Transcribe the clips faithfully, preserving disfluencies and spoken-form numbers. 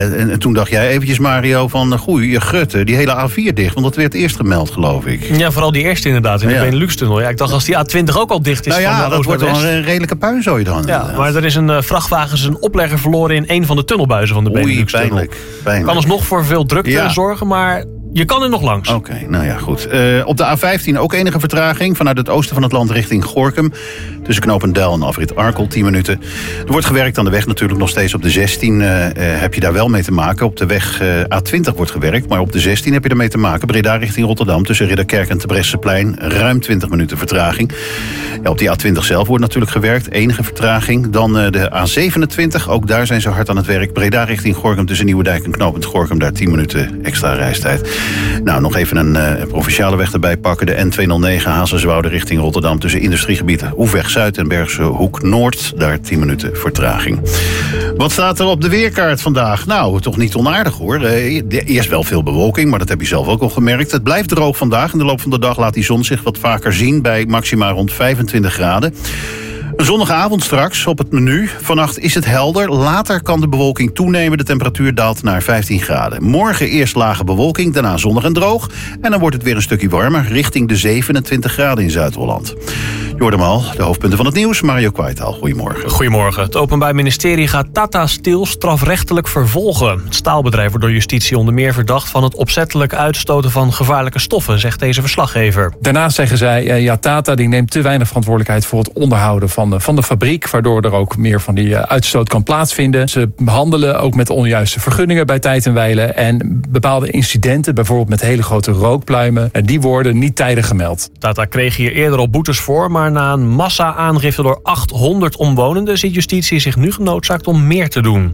En, en toen dacht jij eventjes, Mario, van goeie grutte, die hele A vier dicht. Want dat werd eerst gemeld, geloof ik. Ja, vooral die eerste inderdaad, in de ja. Benelux-tunnel. Ja, ik dacht, als die A twintig ook al dicht is... Nou ja, van dat wordt wel een redelijke puinzooi dan. Ja, inderdaad. Maar er is een uh, vrachtwagen zijn oplegger verloren in een van de tunnelbuizen van de Benelux-tunnel. Pijnlijk, pijnlijk. Kan alsnog voor veel drukte ja. zorgen, maar... Je kan er nog langs. Oké, okay, nou ja, goed. Uh, op de A vijftien ook enige vertraging vanuit het oosten van het land richting Gorinchem. Tussen Knopendijl en afrit Arkel, tien minuten. Er wordt gewerkt aan de weg natuurlijk nog steeds op de zestien. Uh, uh, heb je daar wel mee te maken. Op de weg uh, A twintig wordt gewerkt, maar op de zestien heb je ermee te maken. Breda richting Rotterdam tussen Ridderkerk en Terbrechtseplein. Ruim twintig minuten vertraging. Ja, op die A twintig zelf wordt natuurlijk gewerkt. Enige vertraging. Dan uh, de A zevenentwintig, ook daar zijn ze hard aan het werk. Breda richting Gorinchem tussen Nieuwedijk en Knopend Gorinchem. Daar tien minuten extra reistijd. Nou, nog even een uh, provinciale weg erbij pakken. De N tweehonderdnegen Hazenzwoude richting Rotterdam tussen industriegebieden Hoefweg Zuid en Bergse Hoek Noord. Daar tien minuten vertraging. Wat staat er op de weerkaart vandaag? Nou, toch niet onaardig hoor. Uh, eerst wel veel bewolking, maar dat heb je zelf ook al gemerkt. Het blijft droog vandaag. In de loop van de dag laat die zon zich wat vaker zien bij maxima rond vijfentwintig graden. Een zonnige avond straks op het menu. Vannacht is het helder. Later kan de bewolking toenemen. De temperatuur daalt naar vijftien graden. Morgen eerst lage bewolking, daarna zonnig en droog. En dan wordt het weer een stukje warmer, richting de zevenentwintig graden in Zuid-Holland. Je hoort hem al, de hoofdpunten van het nieuws. Mario Kwijtaal, goedemorgen. Goedemorgen. Het Openbaar Ministerie gaat Tata Steel strafrechtelijk vervolgen. Het staalbedrijf wordt door justitie onder meer verdacht van het opzettelijk uitstoten van gevaarlijke stoffen, zegt deze verslaggever. Daarnaast zeggen zij, ja, Tata die neemt te weinig verantwoordelijkheid voor het onderhouden van de, van de fabriek, waardoor er ook meer van die uitstoot kan plaatsvinden. Ze behandelen ook met onjuiste vergunningen bij tijd en wijle. En bepaalde incidenten, bijvoorbeeld met hele grote rookpluimen, die worden niet tijdig gemeld. Tata kreeg hier eerder al boetes voor, maar na een massa-aangifte door achthonderd omwonenden ziet justitie zich nu genoodzaakt om meer te doen.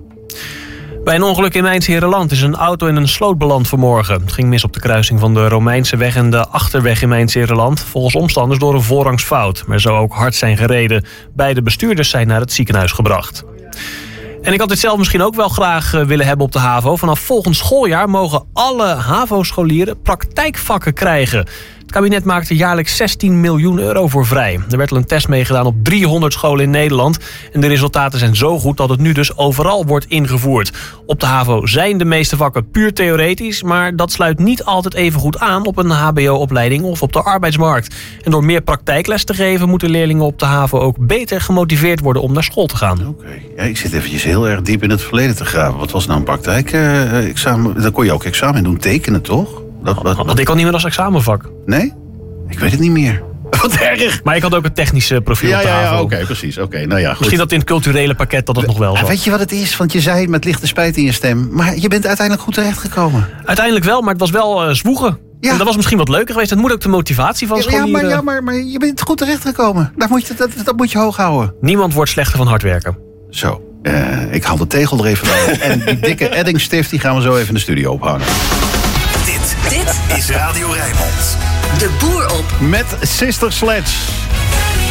Bij een ongeluk in Mijns-Herenland is een auto in een sloot beland vanmorgen. Het ging mis op de kruising van de Romeinse weg en de Achterweg in Mijns-Herenland. Volgens omstanders door een voorrangsfout. Maar zou ook hard zijn gereden. Beide bestuurders zijn naar het ziekenhuis gebracht. En ik had dit zelf misschien ook wel graag willen hebben op de HAVO. Vanaf volgend schooljaar mogen alle HAVO-scholieren praktijkvakken krijgen. Het kabinet maakte jaarlijks zestien miljoen euro voor vrij. Er werd al een test meegedaan op driehonderd scholen in Nederland. En de resultaten zijn zo goed dat het nu dus overal wordt ingevoerd. Op de HAVO zijn de meeste vakken puur theoretisch, maar dat sluit niet altijd even goed aan op een H B O-opleiding of op de arbeidsmarkt. En door meer praktijkles te geven moeten leerlingen op de HAVO ook beter gemotiveerd worden om naar school te gaan. Oké, okay. Ja, ik zit eventjes heel erg diep in het verleden te graven. Wat was nou een praktijkexamen? Uh, Daar kon je ook examen doen, tekenen toch? Dat, dat, dat ik al niet meer als examenvak. Nee? Ik weet het niet meer. Wat erg. Maar ik had ook een technische profiel ja, op de HAVO. Ja, ja, oké, okay, precies. Okay, nou ja, goed. Misschien dat in het culturele pakket dat het We, nog wel zat. Weet je wat het is? Want je zei met lichte spijt in je stem. Maar je bent uiteindelijk goed terechtgekomen. Uiteindelijk wel, maar het was wel uh, zwoegen. Ja. En dat was misschien wat leuker geweest. Dat moet ook de motivatie van ja, scholieren. Ja, maar, ja maar, maar je bent goed terechtgekomen. Daar moet je, dat, dat moet je hoog houden. Niemand wordt slechter van hard werken. Zo, uh, ik haal de tegel er even bij. En die dikke eddingstift die gaan we zo even in de studio ophangen. Dit, dit is Radio Rijnmond. De Boer op. Met Sister Sledge.